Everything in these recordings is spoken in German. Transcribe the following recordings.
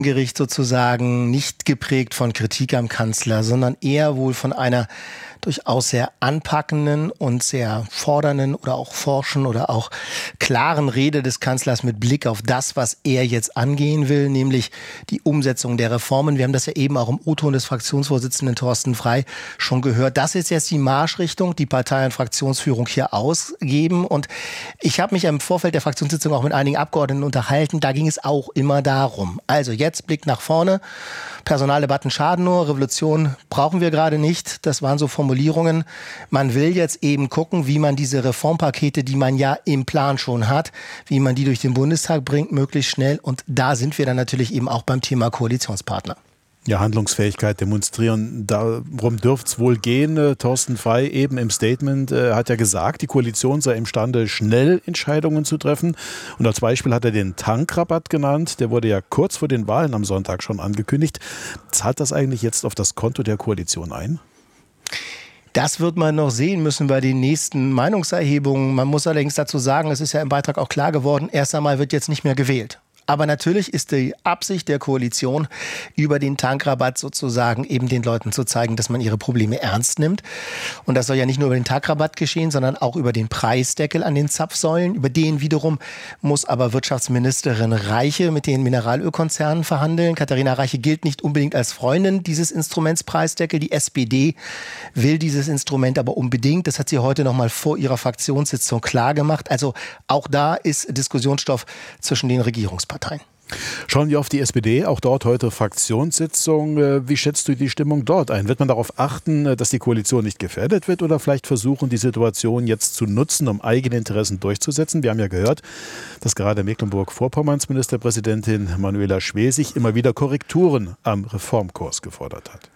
Gericht sozusagen nicht geprägt von Kritik am Kanzler, sondern eher wohl von einer durchaus sehr anpackenden und sehr fordernden oder auch forschen oder auch klaren Rede des Kanzlers mit Blick auf das, was er jetzt angehen will, nämlich die Umsetzung der Reformen. Wir haben das ja eben auch im O-Ton des Fraktionsvorsitzenden Thorsten Frey schon gehört. Das ist jetzt die Marschrichtung, die Partei und Fraktionsführung hier ausgeben. Und ich habe mich im Vorfeld der Fraktionssitzung auch mit einigen Abgeordneten unterhalten. Da ging es auch immer darum. Also jetzt Blick nach vorne. Personaldebatten schaden nur, Revolution brauchen wir gerade nicht. Das waren so Formulierungen. Man will jetzt eben gucken, wie man diese Reformpakete, die man ja im Plan schon hat, wie man die durch den Bundestag bringt, möglichst schnell. Und da sind wir dann natürlich eben auch beim Thema Koalitionspartner. Ja, Handlungsfähigkeit demonstrieren, darum dürfte es wohl gehen. Thorsten Frey eben im Statement hat ja gesagt, die Koalition sei imstande, schnell Entscheidungen zu treffen. Und als Beispiel hat er den Tankrabatt genannt. Der wurde ja kurz vor den Wahlen am Sonntag schon angekündigt. Zahlt das eigentlich jetzt auf das Konto der Koalition ein? Das wird man noch sehen müssen bei den nächsten Meinungserhebungen. Man muss allerdings dazu sagen, es ist ja im Beitrag auch klar geworden, erst einmal wird jetzt nicht mehr gewählt. Aber natürlich ist die Absicht der Koalition, über den Tankrabatt sozusagen eben den Leuten zu zeigen, dass man ihre Probleme ernst nimmt. Und das soll ja nicht nur über den Tankrabatt geschehen, sondern auch über den Preisdeckel an den Zapfsäulen. Über den wiederum muss aber Wirtschaftsministerin Reiche mit den Mineralölkonzernen verhandeln. Katharina Reiche gilt nicht unbedingt als Freundin dieses Instruments Preisdeckel. Die SPD will dieses Instrument aber unbedingt. Das hat sie heute noch mal vor ihrer Fraktionssitzung klar gemacht. Also auch da ist Diskussionsstoff zwischen den Regierungsparteien. Schauen wir auf die SPD, auch dort heute Fraktionssitzung. Wie schätzt du die Stimmung dort ein? Wird man darauf achten, dass die Koalition nicht gefährdet wird oder vielleicht versuchen, die Situation jetzt zu nutzen, um eigene Interessen durchzusetzen? Wir haben ja gehört, dass gerade Mecklenburg-Vorpommerns Ministerpräsidentin Manuela Schwesig immer wieder Korrekturen am Reformkurs gefordert hat.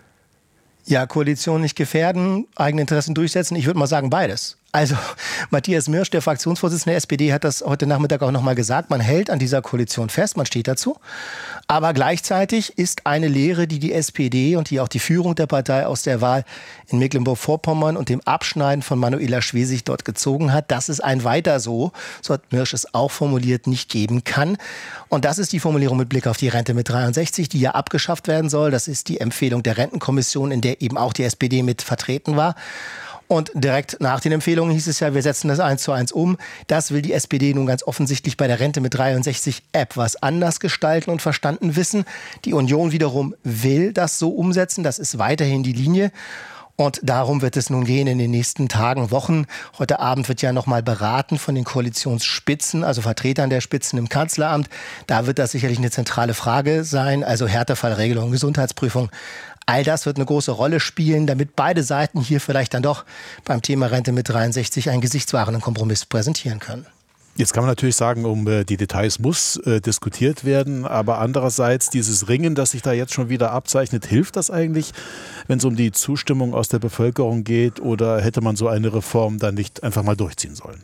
Ja, Koalition nicht gefährden, eigene Interessen durchsetzen. Ich würde mal sagen beides. Also Matthias Mirsch, der Fraktionsvorsitzende der SPD, hat das heute Nachmittag auch nochmal gesagt. Man hält an dieser Koalition fest, man steht dazu. Aber gleichzeitig ist eine Lehre, die die SPD und die auch die Führung der Partei aus der Wahl in Mecklenburg-Vorpommern und dem Abschneiden von Manuela Schwesig dort gezogen hat, dass es ein Weiter so hat Mirsch es auch formuliert, nicht geben kann. Und das ist die Formulierung mit Blick auf die Rente mit 63, die ja abgeschafft werden soll. Das ist die Empfehlung der Rentenkommission, in der eben auch die SPD mit vertreten war. Und direkt nach den Empfehlungen hieß es ja, wir setzen das 1:1 um. Das will die SPD nun ganz offensichtlich bei der Rente mit 63 etwas anders gestalten und verstanden wissen. Die Union wiederum will das so umsetzen. Das ist weiterhin die Linie. Und darum wird es nun gehen in den nächsten Tagen, Wochen. Heute Abend wird ja nochmal beraten von den Koalitionsspitzen, also Vertretern der Spitzen im Kanzleramt. Da wird das sicherlich eine zentrale Frage sein, also Härtefallregelung, Gesundheitsprüfung. All das wird eine große Rolle spielen, damit beide Seiten hier vielleicht dann doch beim Thema Rente mit 63 einen gesichtswahrenden Kompromiss präsentieren können. Jetzt kann man natürlich sagen, um die Details muss diskutiert werden, aber andererseits dieses Ringen, das sich da jetzt schon wieder abzeichnet, hilft das eigentlich, wenn es um die Zustimmung aus der Bevölkerung geht, oder hätte man so eine Reform dann nicht einfach mal durchziehen sollen?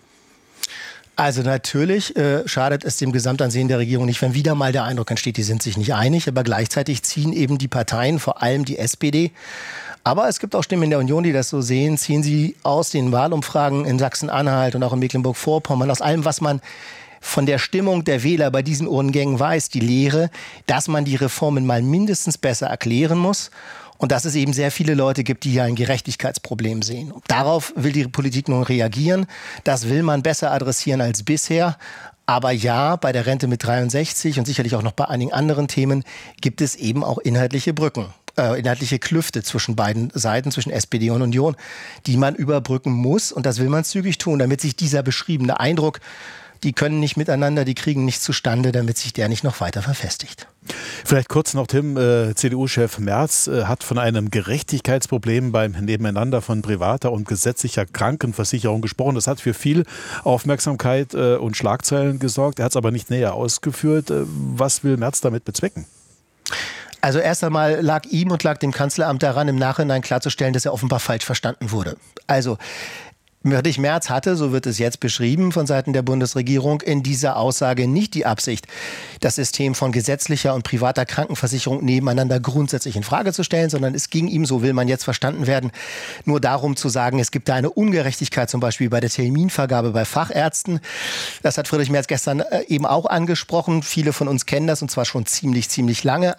Also natürlich schadet es dem Gesamtansehen der Regierung nicht, wenn wieder mal der Eindruck entsteht, die sind sich nicht einig, aber gleichzeitig ziehen eben die Parteien, vor allem die SPD, aber es gibt auch Stimmen in der Union, die das so sehen, ziehen sie aus den Wahlumfragen in Sachsen-Anhalt und auch in Mecklenburg-Vorpommern, aus allem, was man von der Stimmung der Wähler bei diesen Urnengängen weiß, die Lehre, dass man die Reformen mal mindestens besser erklären muss. Und dass es eben sehr viele Leute gibt, die hier ein Gerechtigkeitsproblem sehen. Darauf will die Politik nun reagieren. Das will man besser adressieren als bisher. Aber ja, bei der Rente mit 63 und sicherlich auch noch bei einigen anderen Themen gibt es eben auch inhaltliche Brücken. Inhaltliche Klüfte zwischen beiden Seiten, zwischen SPD und Union, die man überbrücken muss. Und das will man zügig tun, damit sich dieser beschriebene Eindruck, die können nicht miteinander, die kriegen nichts zustande, damit sich der nicht noch weiter verfestigt. Vielleicht kurz noch, Tim, CDU-Chef Merz hat von einem Gerechtigkeitsproblem beim Nebeneinander von privater und gesetzlicher Krankenversicherung gesprochen. Das hat für viel Aufmerksamkeit und Schlagzeilen gesorgt. Er hat es aber nicht näher ausgeführt. Was will Merz damit bezwecken? Also erst einmal lag ihm und lag dem Kanzleramt daran, im Nachhinein klarzustellen, dass er offenbar falsch verstanden wurde. Also Friedrich Merz hatte, so wird es jetzt beschrieben von Seiten der Bundesregierung, in dieser Aussage nicht die Absicht, das System von gesetzlicher und privater Krankenversicherung nebeneinander grundsätzlich in Frage zu stellen, sondern es ging ihm, so will man jetzt verstanden werden, nur darum zu sagen, es gibt da eine Ungerechtigkeit zum Beispiel bei der Terminvergabe bei Fachärzten. Das hat Friedrich Merz gestern eben auch angesprochen. Viele von uns kennen das und zwar schon ziemlich lange.